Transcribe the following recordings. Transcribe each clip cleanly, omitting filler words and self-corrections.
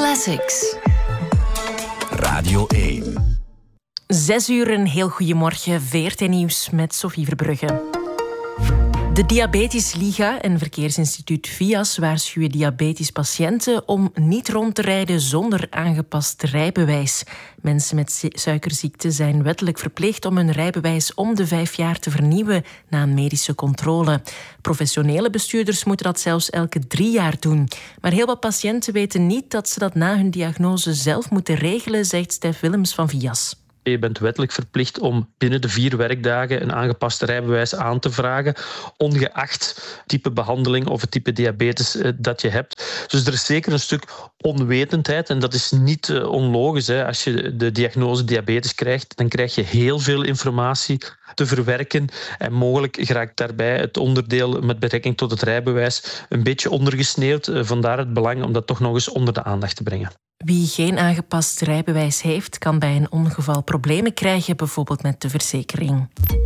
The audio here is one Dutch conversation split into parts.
Classics. Radio 1. 6 uur, een heel goedemorgen. VRT Nieuws met Sophie Verbrugge. De Diabetes Liga en Verkeersinstituut VIAS waarschuwen diabetespatiënten om niet rond te rijden zonder aangepast rijbewijs. Mensen met suikerziekte zijn wettelijk verplicht om hun rijbewijs om de 5 jaar te vernieuwen na een medische controle. Professionele bestuurders moeten dat zelfs elke 3 jaar doen. Maar heel wat patiënten weten niet dat ze dat na hun diagnose zelf moeten regelen, zegt Stef Willems van VIAS. Je bent wettelijk verplicht om binnen de 4 werkdagen een aangepast rijbewijs aan te vragen, ongeacht type behandeling of het type diabetes dat je hebt. Dus er is zeker een stuk onwetendheid en dat is niet onlogisch. Als je de diagnose diabetes krijgt, dan krijg je heel veel informatie te verwerken en mogelijk geraakt daarbij het onderdeel met betrekking tot het rijbewijs een beetje ondergesneeuwd. Vandaar het belang om dat toch nog eens onder de aandacht te brengen. Wie geen aangepast rijbewijs heeft, kan bij een ongeval problemen krijgen, bijvoorbeeld met de verzekering.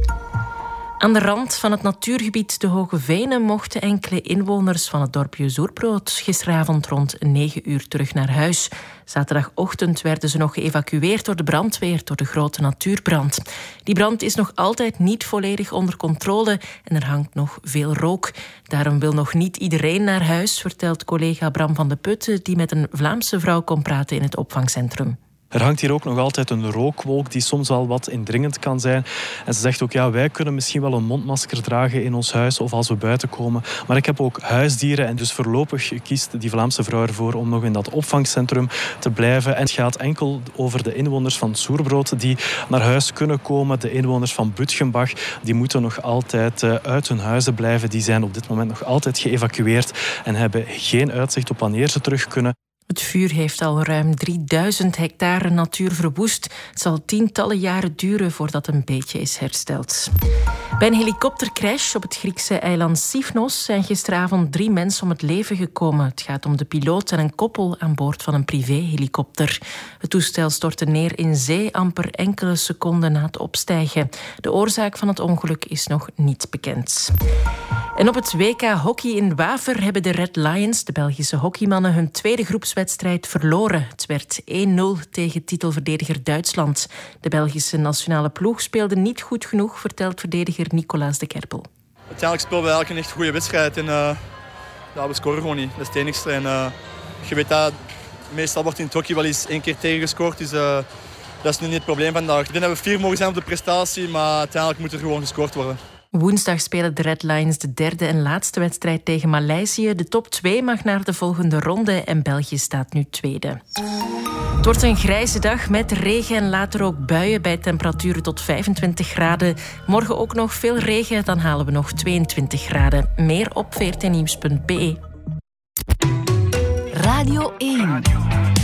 Aan de rand van het natuurgebied de Hoge Venen mochten enkele inwoners van het dorpje Zoerbrood gisteravond rond 9 uur terug naar huis. Zaterdagochtend werden ze nog geëvacueerd door de brandweer door de grote natuurbrand. Die brand is nog altijd niet volledig onder controle en er hangt nog veel rook. Daarom wil nog niet iedereen naar huis, vertelt collega Bram van de Putten, die met een Vlaamse vrouw kon praten in het opvangcentrum. Er hangt hier ook nog altijd een rookwolk die soms wel wat indringend kan zijn. En ze zegt ook, ja, wij kunnen misschien wel een mondmasker dragen in ons huis of als we buiten komen. Maar ik heb ook huisdieren en dus voorlopig kiest die Vlaamse vrouw ervoor om nog in dat opvangcentrum te blijven. En het gaat enkel over de inwoners van Zoerbrood die naar huis kunnen komen. De inwoners van Butgenbach, die moeten nog altijd uit hun huizen blijven. Die zijn op dit moment nog altijd geëvacueerd en hebben geen uitzicht op wanneer ze terug kunnen. Het vuur heeft al ruim 3000 hectare natuur verwoest. Het zal tientallen jaren duren voordat een beetje is hersteld. Bij een helikoptercrash op het Griekse eiland Sifnos zijn gisteravond 3 mensen om het leven gekomen. Het gaat om de piloot en een koppel aan boord van een privéhelikopter. Het toestel stortte neer in zee amper enkele seconden na het opstijgen. De oorzaak van het ongeluk is nog niet bekend. En op het WK hockey in Waver hebben de Red Lions, de Belgische hockeymannen, hun tweede groepswedstrijd verloren. Het werd 1-0 tegen titelverdediger Duitsland. De Belgische nationale ploeg speelde niet goed genoeg, vertelt verdediger Nicolaas de Kerpel. Uiteindelijk spelen we eigenlijk een echt goede wedstrijd en we scoren gewoon niet. Dat is het enigste. En je weet dat meestal wordt in het hockey wel eens 1 keer tegengescoord, dus dat is nu niet het probleem vandaag. Ik denk dat we 4 mogen zijn op de prestatie, maar uiteindelijk moet er gewoon gescoord worden. Woensdag spelen de Red Lions de 3e en laatste wedstrijd tegen Maleisië. De top 2 mag naar de volgende ronde en België staat nu 2e. Het wordt een grijze dag met regen en later ook buien bij temperaturen tot 25 graden. Morgen ook nog veel regen, dan halen we nog 22 graden. Meer op vrtnieuws.be. Radio 1.